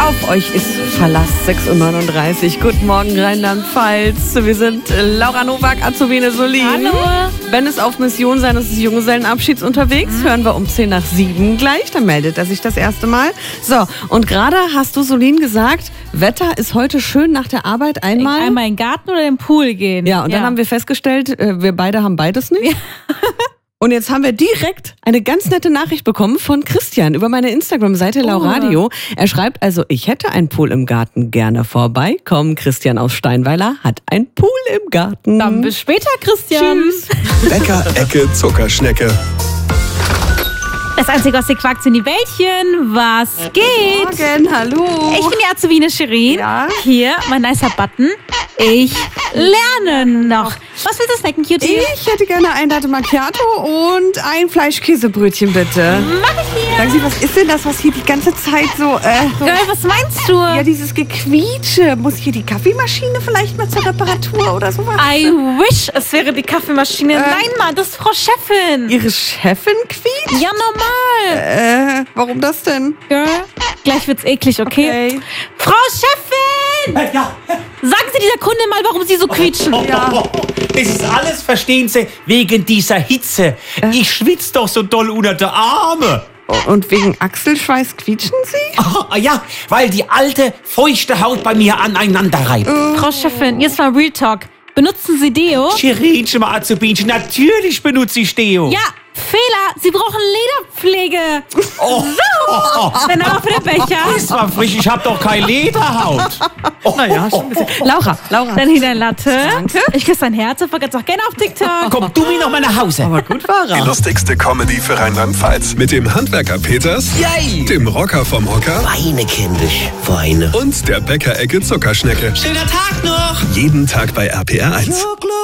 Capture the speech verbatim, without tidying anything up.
Auf euch ist Verlass, sechs Uhr neununddreißig. Guten Morgen, Rheinland-Pfalz. Wir sind Laura Nowak, Azubine Solin. Hallo. Ben ist auf Mission seines Junggesellenabschieds unterwegs. Mhm. Hören wir um zehn nach sieben gleich. Dann meldet er sich das erste Mal. So, und gerade hast du, Solin, gesagt, Wetter ist heute schön nach der Arbeit einmal. Einmal in den Garten oder in den Pool gehen. Ja, und ja. dann haben wir festgestellt, wir beide haben beides nicht. Ja. Und jetzt haben wir direkt eine ganz nette Nachricht bekommen von Christian über meine Instagram-Seite oh. Lauradio. Er schreibt also, ich hätte einen Pool im Garten, gerne vorbeikommen. Christian aus Steinweiler hat einen Pool im Garten. Dann bis später, Christian. Tschüss. Bäcker, Ecke, Zuckerschnecke. Das einzige, was ihr quakt, sind die Bällchen. Was geht? Morgen, hallo. Ich bin die Azubine Shirin. Ja. Hier, mein nicer Button. Ich lerne noch. Was willst du snacken, Cutie? Ich hätte gerne ein Latte Macchiato und ein Fleischkäsebrötchen, bitte. Mach ich hier. Sagen Sie, was ist denn das, was hier die ganze Zeit so... Äh, so Girl, was meinst du? Ja, dieses Gequietsche. Muss hier die Kaffeemaschine vielleicht mal zur Reparatur oder sowas? I wish, es wäre die Kaffeemaschine. Äh, Nein, Mann, das ist Frau Chefin. Ihre Chefin quietscht? Ja, normal. Äh, warum das denn? Girl, gleich wird's eklig, okay? Okay. Frau Chefin! Äh, ja. Sagen Sie dieser Kunde mal, warum Sie so quietschen. Oh, oh, oh, oh. Das ist alles, verstehen Sie, wegen dieser Hitze. Äh. Ich schwitze doch so doll unter der Arme. Und wegen Achselschweiß quietschen Sie? Oh, ja, weil die alte, feuchte Haut bei mir aneinander reibt. Äh. Frau Chefin, jetzt mal Real Talk. Benutzen Sie Deo? Shirinchen, mal Azubinchen, natürlich benutze ich Deo. Ja, Fehler. Sie brauchen Lederpflege. Oh. So, oh, oh. Dann aber für den Becher. Ist mal frisch, ich hab doch keine Lederhaut. Oh, naja, schon ein bisschen. Laura, Laura. Dann hier dein Latte. Danke. Ich küsse dein Herz und vergesse auch gerne auf TikTok. Komm du mir noch mal nach Hause. Aber gut war er. Die lustigste Comedy für Rheinland-Pfalz. Mit dem Handwerker Peters, Yay! dem Rocker vom Hocker Weine, kindisch, Weine. und der Bäcker-Ecke Zuckerschnecke. Schöner Tag noch! Jeden Tag bei R P R eins.